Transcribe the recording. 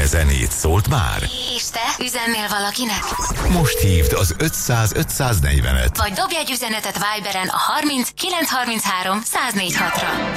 Zene zenét szólt már? És te üzennél valakinek? Most hívd az 500-540-et. Vagy dobj egy üzenetet Viberen a 30 933 104 6-ra.